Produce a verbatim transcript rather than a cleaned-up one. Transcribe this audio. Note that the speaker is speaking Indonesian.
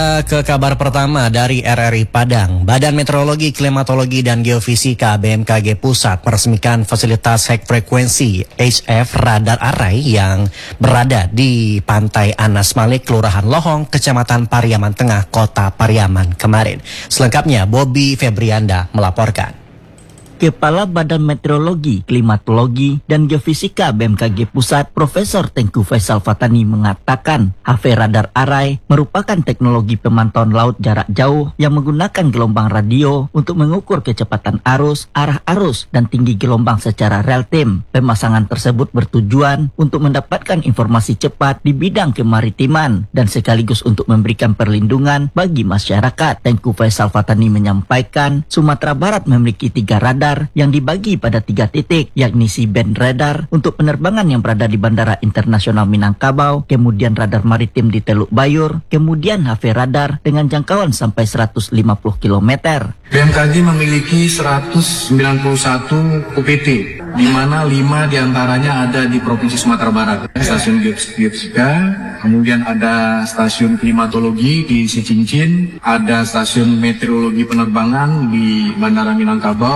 Ke kabar pertama dari R R I Padang, Badan Meteorologi, Klimatologi, dan Geofisika B M K G Pusat meresmikan fasilitas high frekuensi H F radar array yang berada di Pantai Anas Malik, Kelurahan Lohong, Kecamatan Pariaman Tengah, Kota Pariaman kemarin. Selengkapnya Bobby Febrianda melaporkan. Kepala Badan Meteorologi, Klimatologi, dan Geofisika B M K G Pusat, Profesor Tengku Faisal Fatani mengatakan H F Radar Array merupakan teknologi pemantauan laut jarak jauh yang menggunakan gelombang radio untuk mengukur kecepatan arus, arah arus, dan tinggi gelombang secara real time. Pemasangan tersebut bertujuan untuk mendapatkan informasi cepat di bidang kemaritiman dan sekaligus untuk memberikan perlindungan bagi masyarakat. Tengku Faisal Fatani menyampaikan Sumatera Barat memiliki tiga radar yang dibagi pada tiga titik, yakni C-band radar untuk penerbangan yang berada di Bandara Internasional Minangkabau, kemudian radar maritim di Teluk Bayur, kemudian H F radar dengan jangkauan sampai seratus lima puluh kilometer. B M K G memiliki seratus sembilan puluh satu U P T, di mana lima diantaranya ada di Provinsi Sumatera Barat. Stasiun Geofisika, kemudian ada stasiun klimatologi di Sicincin, ada stasiun meteorologi penerbangan di Bandara Minangkabau,